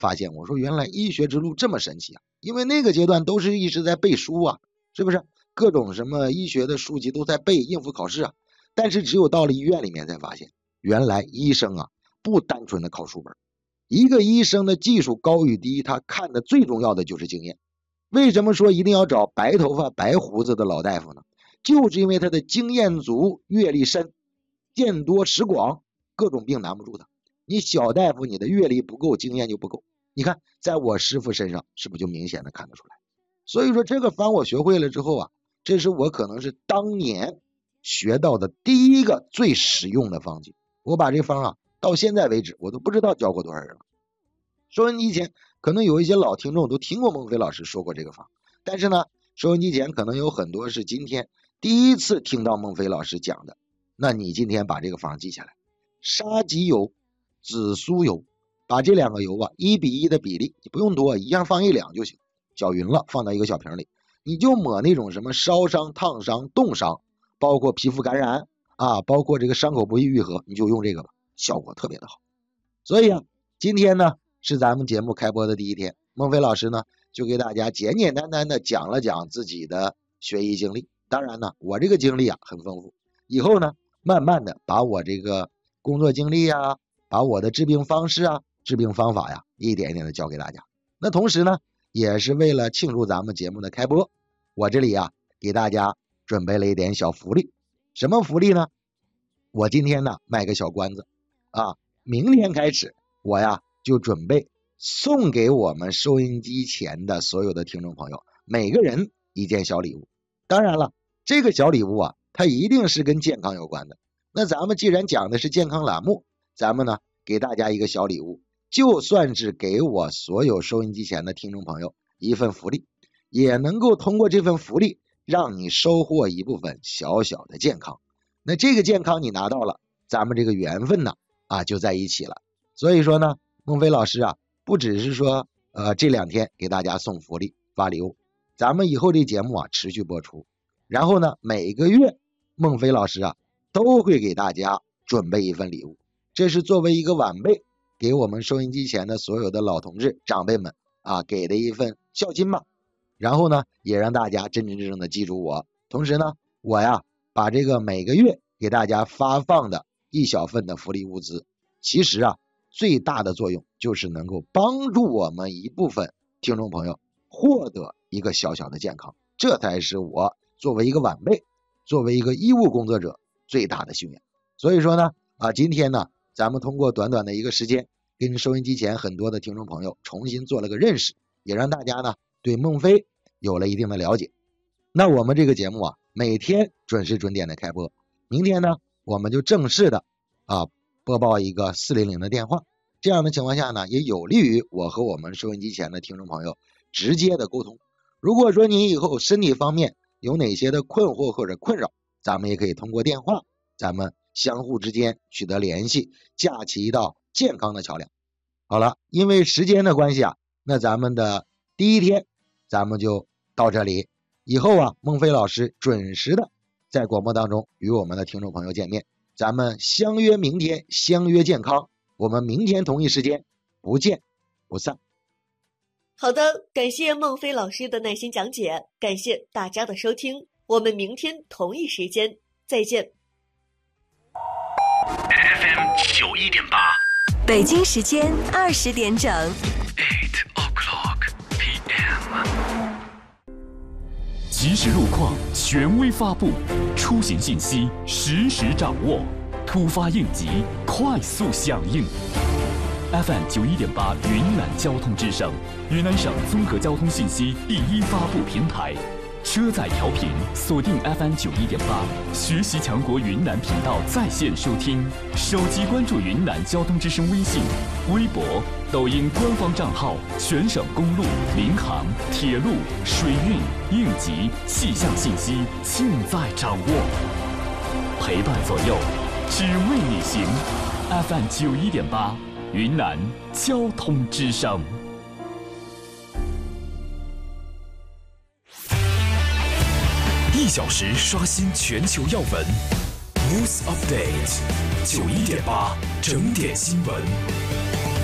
发现，我说原来医学之路这么神奇啊！因为那个阶段都是一直在背书啊，是不是？各种什么医学的书籍都在背，应付考试啊。但是只有到了医院里面才发现，原来医生啊不单纯的靠书本。一个医生的技术高与低，他看的最重要的就是经验。为什么说一定要找白头发白胡子的老大夫呢？就是因为他的经验足，阅历深，见多识广，各种病难不住他。你小大夫你的阅历不够，经验就不够。你看在我师傅身上是不是就明显的看得出来？所以说这个方我学会了之后啊，这是我可能是当年学到的第一个最实用的方剂。我把这方啊到现在为止我都不知道教过多少人了。收音机前可能有一些老听众都听过孟非老师说过这个方，但是呢收音机前可能有很多是今天第一次听到孟非老师讲的。那你今天把这个方记下来，沙棘油、紫苏油，把这两个油啊1:1的比例，你不用多，一样放1两就行，搅匀了放到一个小瓶里，你就抹那种什么烧伤、烫伤、冻伤，包括皮肤感染啊，包括这个伤口不易愈合，你就用这个吧，效果特别的好。所以啊，今天呢是咱们节目开播的第一天，孟非老师呢就给大家简简单单的讲了讲自己的学医经历。当然呢，我这个经历啊很丰富，以后呢慢慢的把我这个工作经历啊，把我的治病方式啊、治病方法呀，一点一点的教给大家。那同时呢，也是为了庆祝咱们节目的开播，我这里啊给大家准备了一点小福利。什么福利呢？我今天呢卖个小关子啊，明天开始我呀就准备送给我们收音机前的所有的听众朋友每个人一件小礼物。当然了，这个小礼物啊它一定是跟健康有关的。那咱们既然讲的是健康栏目，咱们呢给大家一个小礼物，就算是给我所有收音机前的听众朋友一份福利，也能够通过这份福利让你收获一部分小小的健康。那这个健康你拿到了，咱们这个缘分呢就在一起了。所以说呢，孟非老师啊不只是说这2天给大家送福利发礼物，咱们以后这节目啊持续播出，然后呢每个月孟非老师啊都会给大家准备一份礼物，这是作为一个晚辈给我们收音机前的所有的老同志长辈们给的一份孝心吧。然后呢也让大家真真正正的记住我。同时呢我呀把这个每个月给大家发放的一小份的福利物资，其实啊最大的作用就是能够帮助我们一部分听众朋友获得一个小小的健康，这才是我作为一个晚辈，作为一个医务工作者最大的心愿。所以说呢今天呢咱们通过短短的一个时间跟收音机前很多的听众朋友重新做了个认识，也让大家呢对孟非有了一定的了解。那我们这个节目啊每天准时准点的开播，明天呢我们就正式的播报一个400的电话，这样的情况下呢也有利于我和我们收音机前的听众朋友直接的沟通。如果说您以后身体方面有哪些的困惑或者困扰，咱们也可以通过电话，咱们相互之间取得联系，架起一道健康的桥梁。好了，因为时间的关系那咱们的第一天咱们就到这里。以后孟非老师准时的在广播当中与我们的听众朋友见面，咱们相约明天，相约健康，我们明天同一时间不见不散。 好的，感谢孟非老师的耐心讲解，感谢大家的收听，我们明天同一时间再见。 FM 91.8， 北京时间20点整。 8 o'clock PM。即时路况权威发布，出行信息实时掌握，突发应急快速响应。FM 91.8云南交通之声，云南省综合交通信息第一发布平台。车载调频锁定 FM 91.8，学习强国云南频道在线收听，手机关注云南交通之声微信、微博、抖音官方账号，全省公路、民航、铁路、水运、应急、气象信息尽在掌握，陪伴左右，只为你行。FM 91.8，云南交通之声。1小时刷新全球要闻 ，News Update 91.8整点新闻。